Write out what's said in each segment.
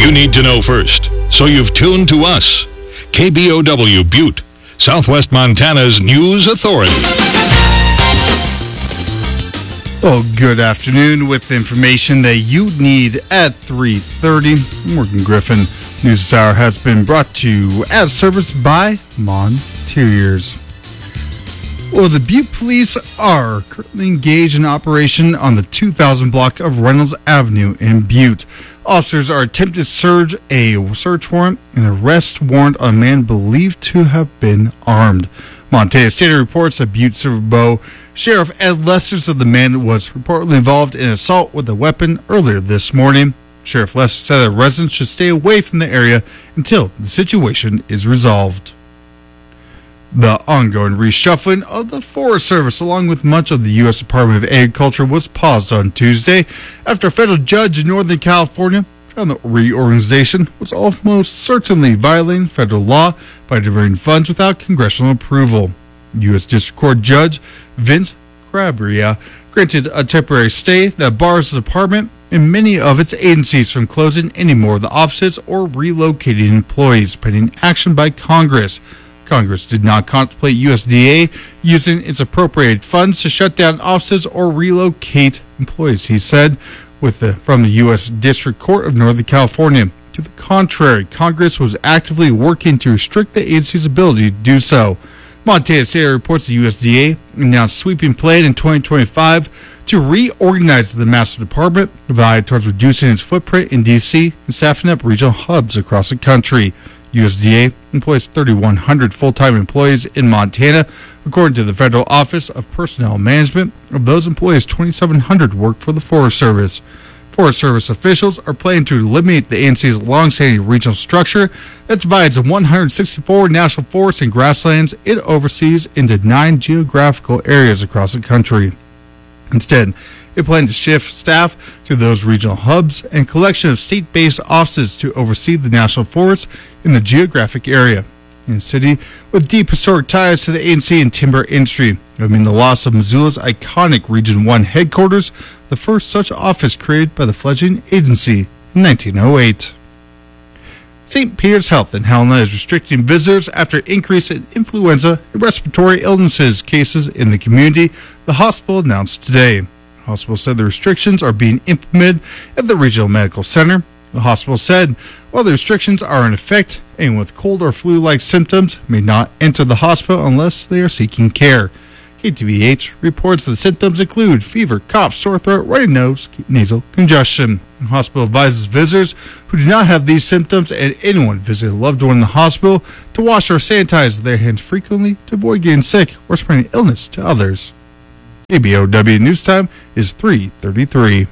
you need to know first, so you've tuned to us. KBOW Butte, Southwest Montana's news authority. Well, good afternoon with the information that you need at 3:30. Morgan Griffin. News this hour has been brought to you as service by Monteriors. Well, the Butte Police are currently engaged in operation on the 2000 block of Reynolds Avenue in Butte. Officers are attempting to serve a search warrant and arrest warrant on a man believed to have been armed. Montana State reports that Butte Silver Sheriff Ed Lester said the man was reportedly involved in an assault with a weapon earlier this morning. Sheriff Lester said that residents should stay away from the area until the situation is resolved. The ongoing reshuffling of the Forest Service, along with much of the U.S. Department of Agriculture, was paused on Tuesday after a federal judge in Northern California found the reorganization was almost certainly violating federal law by diverting funds without congressional approval. U.S. District Court Judge Vince Calabria granted a temporary stay that bars the department and many of its agencies from closing any more of the offices or relocating employees, pending action by Congress. Congress did not contemplate USDA using its appropriated funds to shut down offices or relocate employees, he said, from the U.S. District Court of Northern California. To the contrary, Congress was actively working to restrict the agency's ability to do so. Montana State reports the USDA announced sweeping plan in 2025 to reorganize the Master Department, with an eye towards reducing its footprint in D.C. and staffing up regional hubs across the country. USDA employs 3,100 full-time employees in Montana. According to the Federal Office of Personnel Management, of those employees, 2,700 work for the Forest Service. Forest Service officials are planning to eliminate the agency's long-standing regional structure that divides 164 national forests and grasslands it oversees into 9 geographical areas across the country. Instead, it plans to shift staff to those regional hubs and collection of state-based offices to oversee the national forests in the geographic area. In a city with deep historic ties to the agency and timber industry, it would mean the loss of Missoula's iconic Region 1 headquarters, the first such office created by the fledgling agency in 1908. St. Peter's Health in Helena is restricting visitors after an increase in influenza and respiratory illnesses cases in the community, the hospital announced today. The hospital said the restrictions are being implemented at the Regional Medical Center. The hospital said, while the restrictions are in effect, anyone with cold or flu-like symptoms may not enter the hospital unless they are seeking care. KTVH reports the symptoms include fever, cough, sore throat, runny nose, nasal congestion. The hospital advises visitors who do not have these symptoms and anyone visiting a loved one in the hospital to wash or sanitize their hands frequently to avoid getting sick or spreading illness to others. KBOW News Time is 3:33.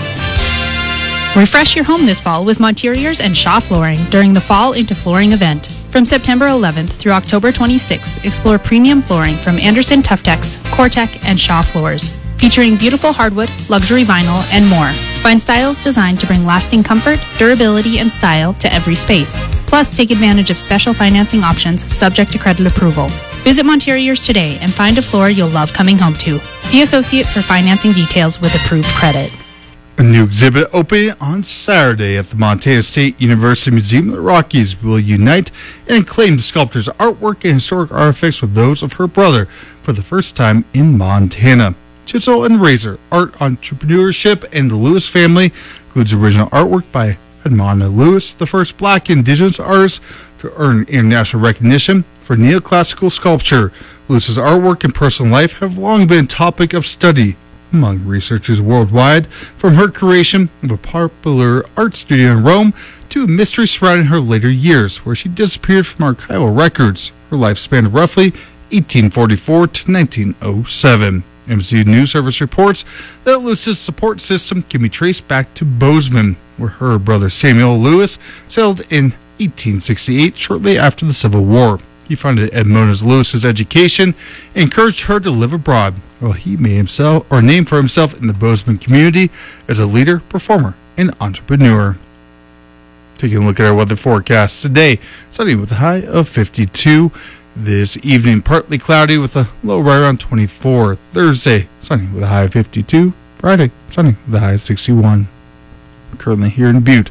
Refresh your home this fall with Monteriors and Shaw Flooring during the Fall into Flooring event. From September 11th through October 26th, explore premium flooring from Anderson Tuftex, Cortec, and Shaw Floors, featuring beautiful hardwood, luxury vinyl, and more. Find styles designed to bring lasting comfort, durability, and style to every space. Plus, take advantage of special financing options subject to credit approval. Visit Monteriors today and find a floor you'll love coming home to. See Associate for financing details with approved credit. A new exhibit opening on Saturday at the Montana State University Museum of the Rockies will unite and acclaim the sculptor's artwork and historic artifacts with those of her brother for the first time in Montana. Chisel and Razor, Art Entrepreneurship, and the Lewis Family includes original artwork by Edmond Lewis, the first Black Indigenous artist to earn international recognition for neoclassical sculpture. Lewis's artwork and personal life have long been a topic of study among researchers worldwide, from her creation of a popular art studio in Rome to a mystery surrounding her later years, where she disappeared from archival records. Her life spanned roughly 1844 to 1907. MC News Service reports that Lewis's support system can be traced back to Bozeman, where her brother Samuel Lewis settled in 1868, shortly after the Civil War. He funded Edmund Lewis's education and encouraged her to live abroad, while he made himself or name for himself in the Bozeman community as a leader, performer, and entrepreneur. Taking a look at our weather forecast today, sunny with a high of 52. This evening, partly cloudy with a low right around 24. Thursday, sunny with a high of 52. Friday, sunny with a high of 61. Currently here in Butte.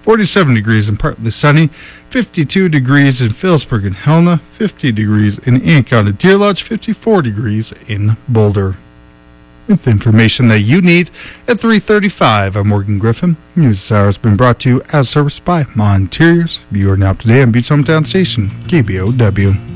47 degrees and partly sunny, 52 degrees in Phillipsburg and Helena, 50 degrees in Anaconda Deer Lodge, 54 degrees in Boulder. With information that you need at 3:35, I'm Morgan Griffin. News this hour has been brought to you as serviced by Mon Interiors. You are now up to date on Buttes Hometown Station, KBOW.